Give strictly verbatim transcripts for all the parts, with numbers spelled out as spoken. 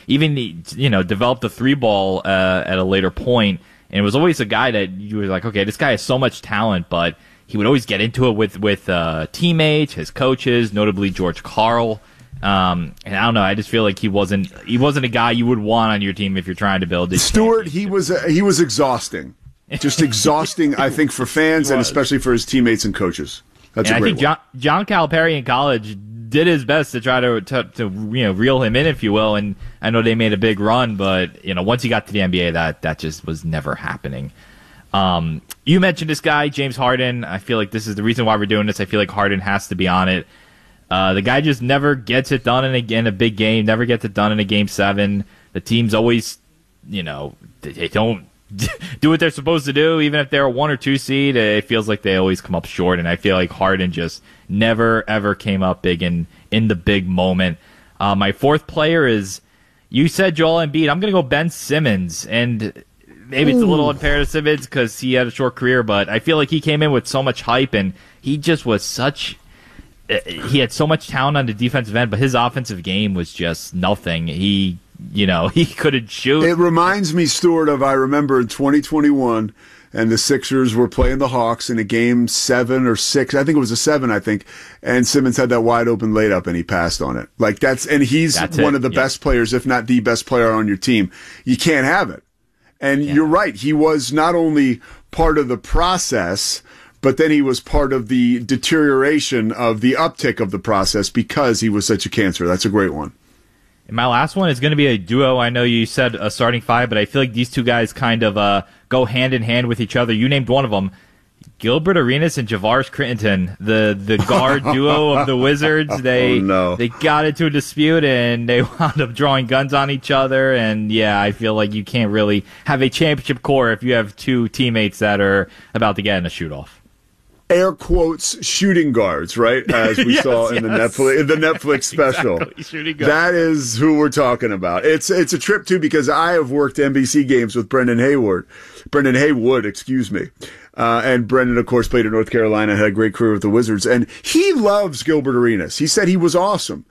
even, you know, developed the three ball uh, at a later point. And it was always a guy that you were like, okay, this guy has so much talent, but he would always get into it with, with uh, teammates, his coaches, notably George Karl. Um, and I don't know, I just feel like he wasn't he wasn't a guy you would want on your team if you're trying to build it. Stuart, he was uh, he was exhausting. Just exhausting, I think, for fans and especially for his teammates and coaches. That's and a great I think John, John Calipari in college did his best to try to, to to you know reel him in, if you will. And I know they made a big run, but you know once he got to the N B A, that that just was never happening. Um, you mentioned this guy, James Harden. I feel like this is the reason why we're doing this. I feel like Harden has to be on it. Uh, the guy just never gets it done in a, in a big game. Never gets it done in a game seven. The team's always, you know, they don't do what they're supposed to do, even if they're a one or two seed. It feels like they always come up short, and I feel like Harden just never ever came up big in in the big moment. Uh, my fourth player is, you said Joel Embiid. I'm gonna go Ben Simmons, and maybe it's a little unfair to Simmons because he had a short career, but I feel like he came in with so much hype, and he just was such. He had so much talent on the defensive end, but his offensive game was just nothing. He. You know, he couldn't shoot. It reminds me, Stuart, of I remember in twenty twenty-one, and the Sixers were playing the Hawks in a game seven or six. I think it was a seven, I think. And Simmons had that wide open layup, and he passed on it. Like that's, and he's that's one it. of the yeah. best players, if not the best player on your team. You can't have it. And yeah. you're right. He was not only part of the process, but then he was part of the deterioration of the uptick of the process because he was such a cancer. That's a great one. And my last one is going to be a duo. I know you said a starting five, but I feel like these two guys kind of uh, go hand in hand with each other. You named one of them, Gilbert Arenas and Javaris Crittenton, the the guard duo of the Wizards. They oh, no. they got into a dispute and they wound up drawing guns on each other. And yeah, I feel like you can't really have a championship core if you have two teammates that are about to get in a shoot off. Air quotes shooting guards, right? As we yes, saw in yes. the Netflix in the Netflix special. Exactly. That is who we're talking about. It's it's a trip too because I have worked N B C games with Brendan Hayward, Brendan Haywood, excuse me, uh, and Brendan of course played in North Carolina, had a great career with the Wizards, and he loves Gilbert Arenas. He said he was awesome.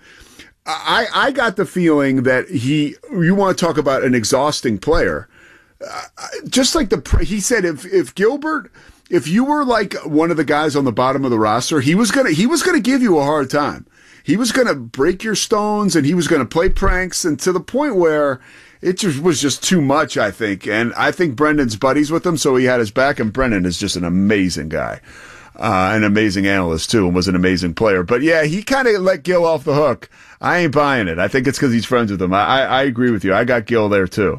I I got the feeling that he. You want to talk about an exhausting player, uh, just like the he said if if Gilbert. If you were like one of the guys on the bottom of the roster, he was gonna he was gonna give you a hard time. He was gonna break your stones and he was gonna play pranks, and to the point where it just was just too much, I think. And I think Brendan's buddies with him, so he had his back. And Brendan is just an amazing guy, uh, an amazing analyst too, and was an amazing player. But yeah, he kind of let Gil off the hook. I ain't buying it. I think it's because he's friends with him. I, I I agree with you. I got Gil there too.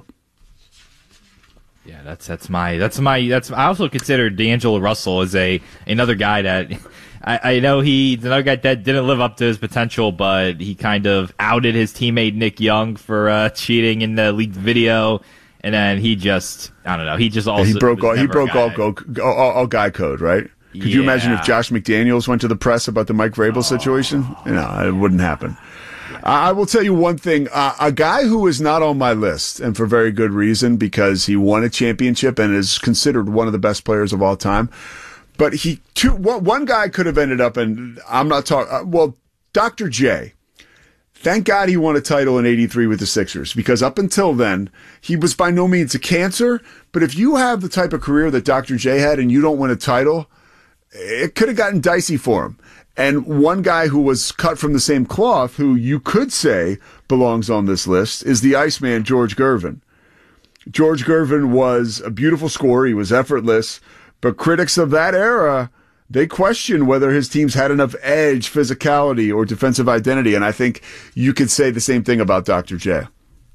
Yeah, that's that's my that's my that's. I also consider D'Angelo Russell as a another guy that I, I know he another guy that didn't live up to his potential, but he kind of outed his teammate Nick Young for uh, cheating in the leaked video, and then he just I don't know he just also he broke all he broke all, guy. go, all all guy code, right? Could yeah. you imagine if Josh McDaniels went to the press about the Mike Vrabel oh. situation? No, it wouldn't happen. I will tell you one thing. Uh, a guy who is not on my list, and for very good reason, because he won a championship and is considered one of the best players of all time. But he, two, one guy could have ended up, and I'm not talking, uh, well, Doctor J. Thank God he won a title in eighty-three with the Sixers, because up until then, he was by no means a cancer. But if you have the type of career that Doctor J had and you don't win a title, it could have gotten dicey for him. And one guy who was cut from the same cloth, who you could say belongs on this list, is the Iceman, George Gervin. George Gervin was a beautiful scorer. He was effortless. But critics of that era, they question whether his teams had enough edge, physicality, or defensive identity. And I think you could say the same thing about Doctor J.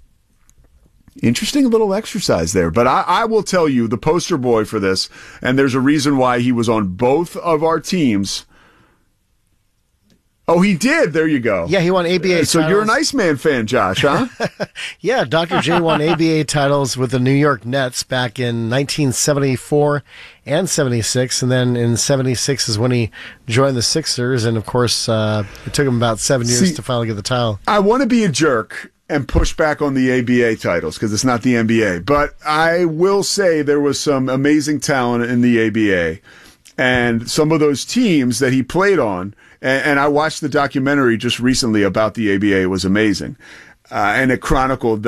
Interesting little exercise there. But I, I will tell you, the poster boy for this, and there's a reason why he was on both of our teams. Oh, he did. There you go. Yeah, he won A B A uh, So titles. you're an Iceman fan, Josh, huh? Yeah, Doctor J won A B A titles with the New York Nets back in nineteen seventy-four and seventy-six, and then in seventy-six is when he joined the Sixers, and of course, uh, it took him about seven years See, to finally get the title. I want to be a jerk and push back on the A B A titles because it's not the N B A, but I will say there was some amazing talent in the A B A, and some of those teams that he played on. And, and I watched the documentary just recently about the A B A. It was amazing. Uh, and it chronicled